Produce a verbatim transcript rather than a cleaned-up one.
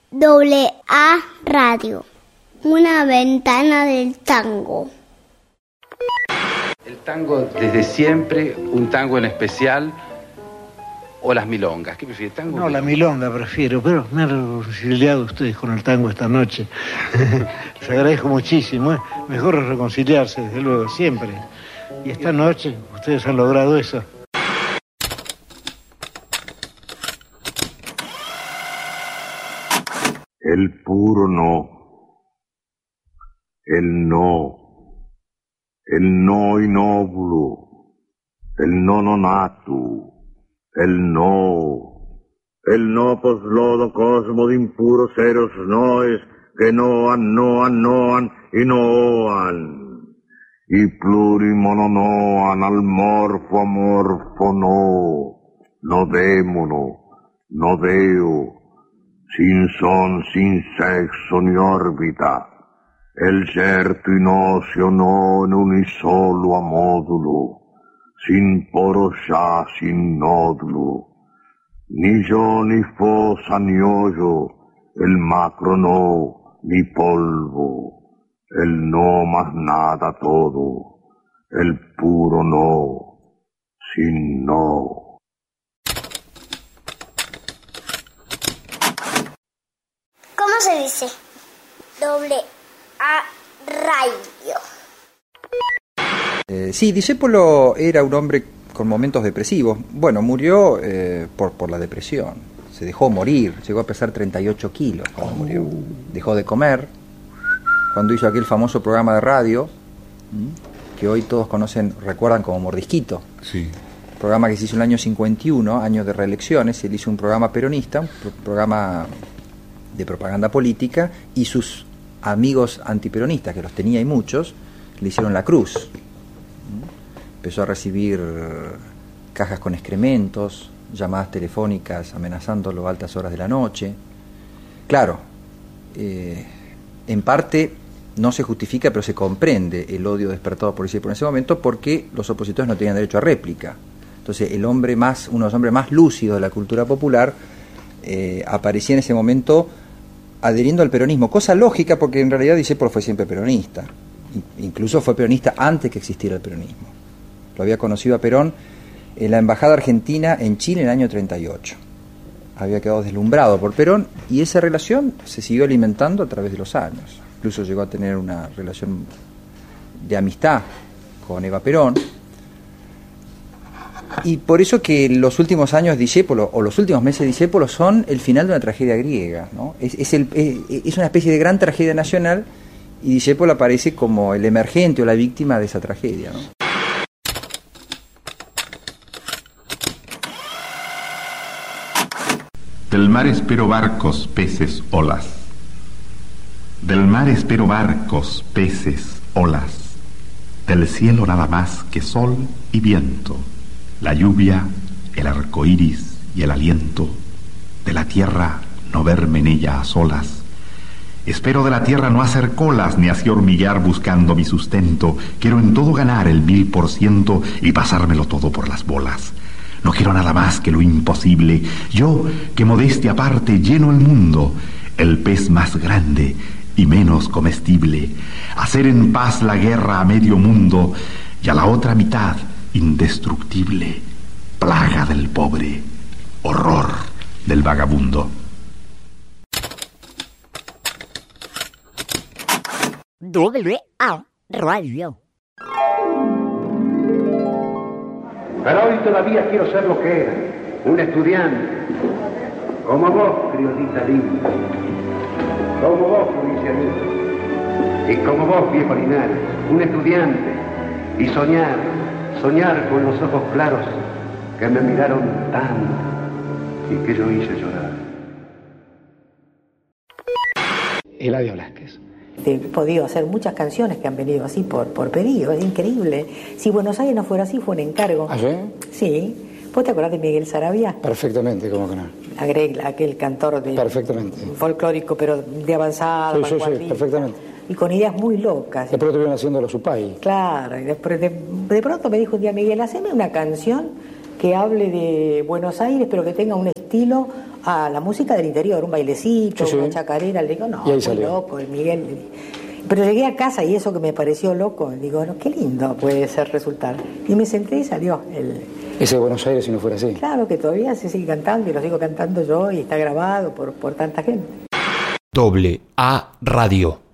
Doble A Radio, una ventana del tango. El tango desde siempre, un tango en especial, o las milongas. ¿Qué prefiere, tango? No, la milonga prefiero, pero me han reconciliado ustedes con el tango esta noche. Les agradezco muchísimo, ¿eh? Mejor es reconciliarse, desde luego, siempre. Y esta noche ustedes han logrado eso. El puro no, el no, el no innovulo, el no nonato, el no, el no poslodo cosmo de impuros seros noes que noan, noan, noan y noan, y plurimononoan al morfo amorfo no, no démono, no deo, sin son, sin sexo ni órbita, el certo in ocio non unisolo a módulo, sin poro ya, sin nódulo, ni yo ni fosa ni hoyo, el macro no, ni polvo, el no más nada todo, el puro no, sin no. ¿Cómo se dice? Doble A Radio. Eh, sí, Discépolo era un hombre con momentos depresivos. Bueno, murió eh, por, por la depresión. Se dejó morir. Llegó a pesar treinta y ocho kilos cuando oh. murió. Dejó de comer. Cuando hizo aquel famoso programa de radio, que hoy todos conocen, recuerdan como Mordisquito. Sí. Programa que se hizo en el año cincuenta y uno, año de reelecciones. Él hizo un programa peronista, un pro- programa de propaganda política, y sus amigos antiperonistas, que los tenía y muchos, le hicieron la cruz. Empezó a recibir cajas con excrementos, llamadas telefónicas amenazándolo a altas horas de la noche. Claro, eh, en parte no se justifica, pero se comprende el odio despertado por Discépolo en ese momento, porque los opositores no tenían derecho a réplica. Entonces el hombre más, uno de los hombres más lúcidos de la cultura popular eh, aparecía en ese momento adheriendo al peronismo, cosa lógica porque en realidad Discépolo fue siempre peronista, incluso fue peronista antes que existiera el peronismo. Lo había conocido a Perón en la embajada argentina en Chile en el año treinta y ocho. Había quedado deslumbrado por Perón y esa relación se siguió alimentando a través de los años. Incluso llegó a tener una relación de amistad con Eva Perón. Y por eso que los últimos años de Discépolo, o los últimos meses de Discépolo, son el final de una tragedia griega, ¿no? Es, es, el, es, es una especie de gran tragedia nacional, y Discépolo aparece como el emergente o la víctima de esa tragedia, ¿no? Del mar espero barcos, peces, olas. Del mar espero barcos, peces, olas. Del cielo nada más que sol y viento. La lluvia, el arco iris y el aliento. De la tierra no verme en ella a solas. Espero de la tierra no hacer colas ni así hormiguear buscando mi sustento. Quiero en todo ganar el mil por ciento y pasármelo todo por las bolas. No quiero nada más que lo imposible. Yo, que modestia aparte lleno el mundo, el pez más grande y menos comestible. Hacer en paz la guerra a medio mundo y a la otra mitad indestructible, plaga del pobre, horror del vagabundo. Doble A Radio. Pero hoy todavía quiero ser lo que era, un estudiante, como vos, criollita linda, como vos, provincianito, y como vos, viejo Linares, un estudiante, y soñar, soñar con los ojos claros que me miraron tanto y que yo hice llorar. Eladio Blasquez. He podido hacer muchas canciones que han venido así por, por pedido, es increíble. Si Buenos Aires no fuera así, fue un encargo. ¿Ah, sí? Sí. ¿Vos te acordás de Miguel Saravia? Perfectamente, ¿cómo que no? Aquel, aquel cantor de Perfectamente. folclórico, pero de avanzada, sí, sí, sí, perfectamente. Y con ideas muy locas. Después estuvieron haciendo los Supay. Claro, y después de, de pronto me dijo un día, Miguel, haceme una canción que hable de Buenos Aires, pero que tenga un estilo a la música del interior, un bailecito, Sí, sí. una chacarera. Le digo, no, Y ahí muy salió. loco, el Miguel. Pero llegué a casa y eso que me pareció loco, digo, no, qué lindo puede ser resultar. Y me senté y salió el... Ese de Buenos Aires si no fuera así. Claro que todavía se sigue cantando y lo sigo cantando yo y está grabado por, por tanta gente. Doble A Radio.